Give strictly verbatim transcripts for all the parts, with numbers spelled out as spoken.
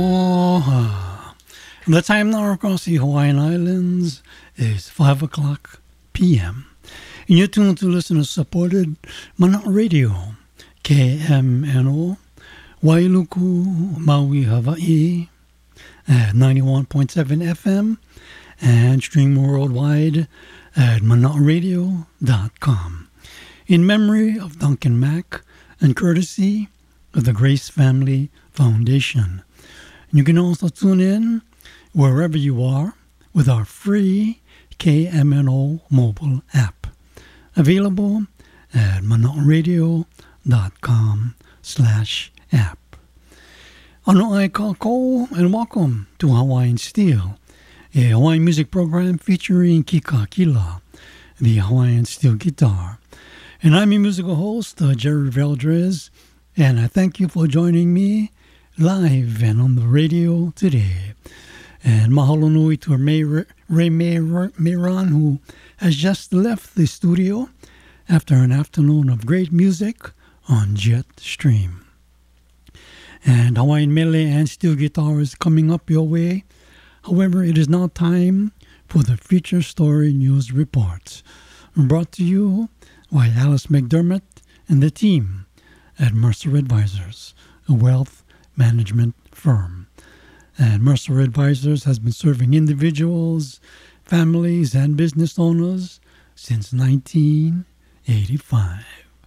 Oh, the time now across the Hawaiian Islands is five o'clock p.m. And you're tuned to listener-supported Mana Radio, K M N O, Wailuku, Maui, Hawaii, at ninety-one point seven F M, and stream worldwide at mana radio dot com. In memory of Duncan Mack and courtesy of the Grace Family Foundation. You can also tune in wherever you are with our free K M N O mobile app, available at mana radio dot com slash app. Ano ai kako, and welcome to Hawaiian Steel, a Hawaiian music program featuring Kika Kila, the Hawaiian steel guitar. And I'm your musical host, uh, Jerry Valdrez, and I thank you for joining me live and on the radio today. And mahalo nui to Ray, Ray Miran, who has just left the studio after an afternoon of great music on Jetstream. And Hawaiian Mele and steel guitar is coming up your way. However, it is now time for the Feature Story News Reports, brought to you by Alice McDermott and the team at Mercer Advisors, a wealth management firm. And Mercer Advisors has been serving individuals, families, and business owners since nineteen eighty-five.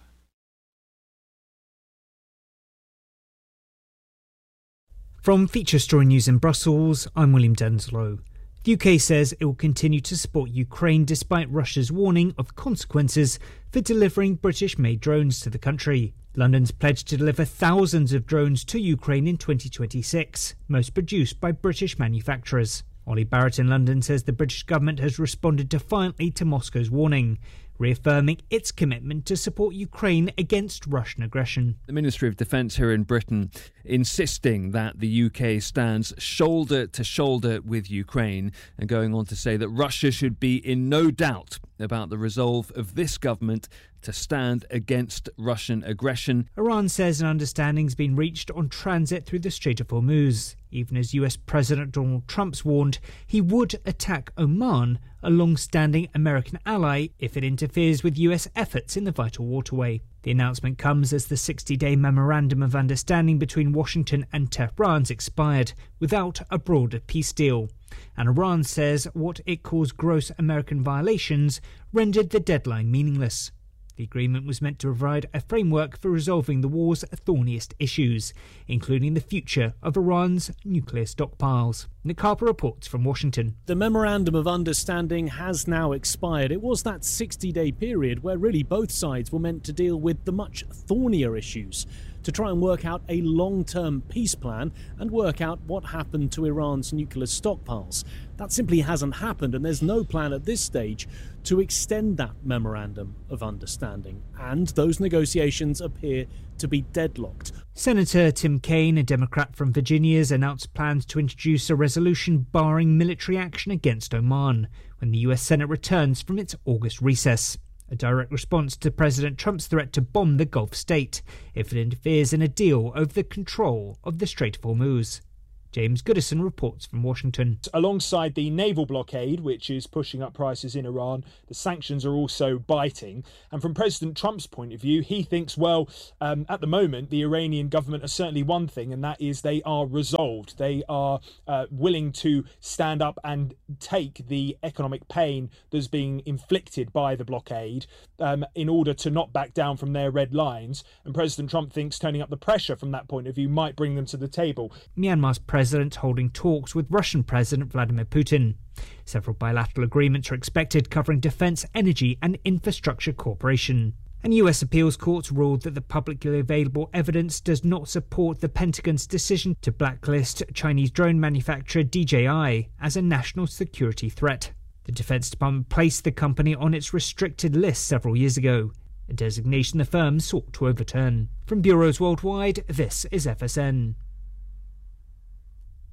From Feature Story News in Brussels, I'm William Denslow. The U K says it will continue to support Ukraine despite Russia's warning of consequences for delivering British-made drones to the country. London's pledged to deliver thousands of drones to Ukraine in twenty twenty-six, most produced by British manufacturers. Ollie Barrett in London says the British government has responded defiantly to Moscow's warning, reaffirming its commitment to support Ukraine against Russian aggression. The Ministry of Defence here in Britain insisting that the U K stands shoulder to shoulder with Ukraine, and going on to say that Russia should be in no doubt about the resolve of this government to stand against Russian aggression. Iran says an understanding's been reached on transit through the Strait of Hormuz, even as U S President Donald Trump's warned he would attack Oman, a long-standing American ally, if it interferes with U S efforts in the vital waterway. The announcement comes as the sixty-day Memorandum of Understanding between Washington and Tehran's expired, without a broader peace deal. And Iran says what it calls gross American violations rendered the deadline meaningless. The agreement was meant to provide a framework for resolving the war's thorniest issues, including the future of Iran's nuclear stockpiles. Nick Harper reports from Washington. The Memorandum of Understanding has now expired. It was that sixty-day period where really both sides were meant to deal with the much thornier issues, to try and work out a long-term peace plan and work out what happened to Iran's nuclear stockpiles. That simply hasn't happened, and there's no plan at this stage to extend that Memorandum of Understanding, and those negotiations appear to be deadlocked. Senator Tim Kaine, a Democrat from Virginia, has announced plans to introduce a resolution barring military action against Oman when the U S Senate returns from its August recess, a direct response to President Trump's threat to bomb the Gulf state if it interferes in a deal over the control of the Strait of Hormuz. James Goodison reports from Washington. Alongside the naval blockade, which is pushing up prices in Iran, the sanctions are also biting. And from President Trump's point of view, he thinks, well, um, at the moment, the Iranian government are certainly one thing, and that is they are resolved. They are uh, willing to stand up and take the economic pain that's being inflicted by the blockade um, in order to not back down from their red lines. And President Trump thinks turning up the pressure from that point of view might bring them to the table. Myanmar's president President holding talks with Russian President Vladimir Putin. Several bilateral agreements are expected covering defence, energy and infrastructure cooperation. And U S appeals courts ruled that the publicly available evidence does not support the Pentagon's decision to blacklist Chinese drone manufacturer D J I as a national security threat. The Defence Department placed the company on its restricted list several years ago, a designation the firm sought to overturn. From bureaus worldwide, this is F S N.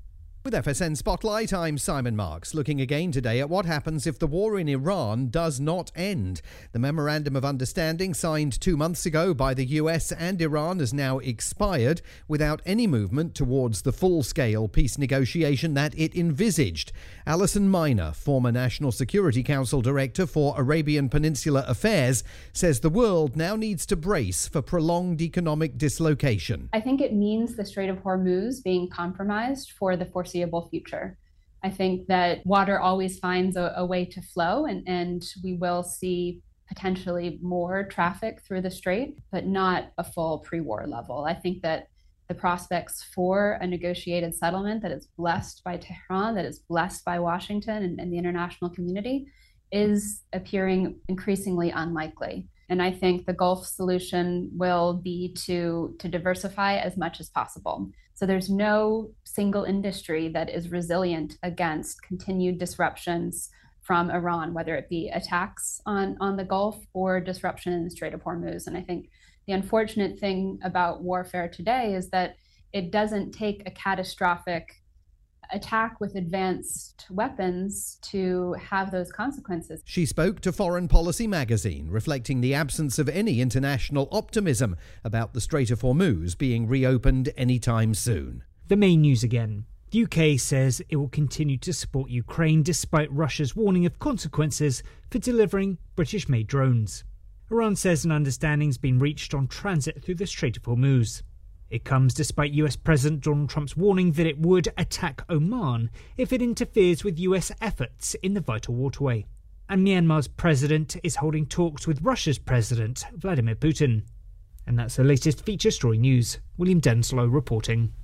With F S N Spotlight, I'm Simon Marks, looking again today at what happens if the war in Iran does not end. The Memorandum of Understanding signed two months ago by the U S and Iran has now expired without any movement towards the full-scale peace negotiation that it envisaged. Alison Miner, former National Security Council Director for Arabian Peninsula Affairs, says the world now needs to brace for prolonged economic dislocation. I think it means the Strait of Hormuz being compromised for the foreseeable future. I think that water always finds a, a way to flow, and, and we will see potentially more traffic through the strait, but not a full pre-war level. I think that the prospects for a negotiated settlement that is blessed by Tehran, that is blessed by Washington and, and the international community, is appearing increasingly unlikely. And I think the Gulf solution will be to, to diversify as much as possible. So there's no single industry that is resilient against continued disruptions from Iran, whether it be attacks on, on the Gulf or disruption in the Strait of Hormuz. And I think the unfortunate thing about warfare today is that it doesn't take a catastrophic attack with advanced weapons to have those consequences. She spoke to Foreign Policy magazine, reflecting the absence of any international optimism about the Strait of Hormuz being reopened anytime soon. The main news again. The U K says it will continue to support Ukraine despite Russia's warning of consequences for delivering British-made drones. Iran says an understanding's been reached on transit through the Strait of Hormuz. It comes despite U S President Donald Trump's warning that it would attack Oman if it interferes with U S efforts in the vital waterway. And Myanmar's president is holding talks with Russia's president, Vladimir Putin. And that's the latest feature story news. William Denslow reporting.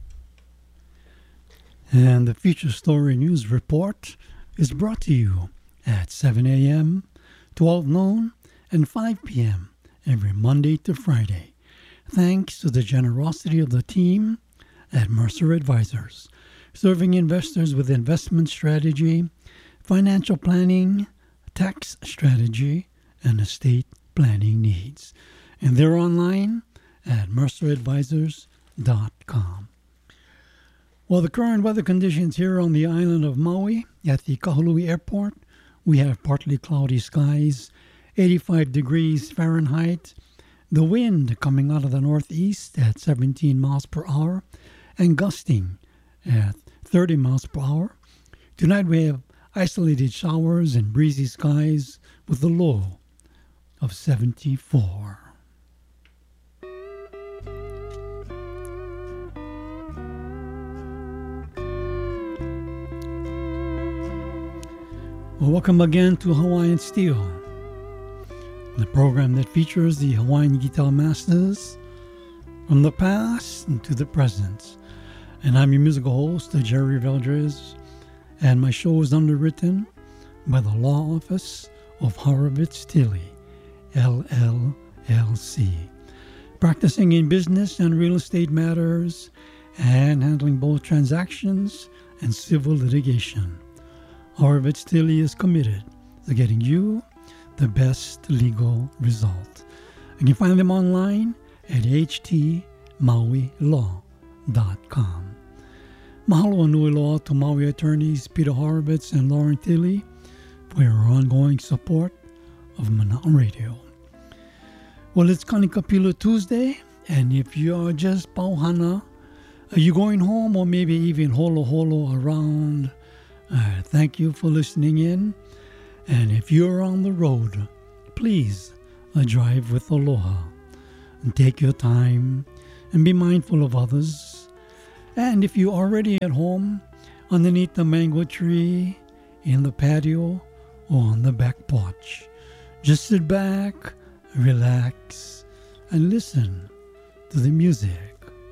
And the feature story news report is brought to you at seven a.m., twelve noon, and five p.m. every Monday to Friday. Thanks to the generosity of the team at Mercer Advisors, serving investors with investment strategy, financial planning, tax strategy, and estate planning needs. And they're online at mercer advisors dot com. Well, the current weather conditions here on the island of Maui at the Kahului Airport, we have partly cloudy skies, eighty-five degrees Fahrenheit, the wind coming out of the northeast at seventeen miles per hour and gusting at thirty miles per hour. Tonight we have isolated showers and breezy skies with a low of seventy-four. Well, welcome again to Hawaiian Steel, the program that features the Hawaiian guitar masters from the past into the present. And I'm your musical host, Jerry Valdez, and my show is underwritten by the Law Office of Horowitz Tilley, L L L C, practicing in business and real estate matters and handling both transactions and civil litigation. Horowitz Tilley is committed to getting you the best legal result. You can find them online at h t maui law dot com. Mahalo nui loa to Maui attorneys Peter Horowitz and Lauren Tilley for your ongoing support of Mana'a Radio. Well, it's Kanikapila Tuesday, and if you're just pauhana, are you going home or maybe even holo holo around? Uh, thank you for listening in. And if you're on the road, please uh, drive with aloha and take your time and be mindful of others. And if you're already at home, underneath the mango tree, in the patio, or on the back porch, just sit back, relax, and listen to the music.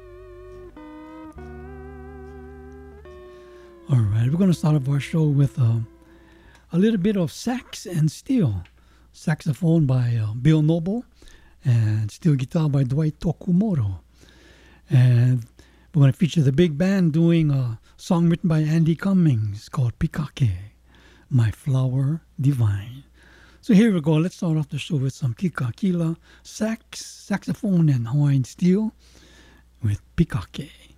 All right, we're going to start off our show with uh, a little bit of sax and steel. Saxophone by uh, Bill Noble and steel guitar by Dwight Tokumoto. And we're going to feature the big band doing a song written by Andy Cummings called Pikake, My Flower Divine. So here we go. Let's start off the show with some kikakila, sax, saxophone, and Hawaiian steel with Pikake.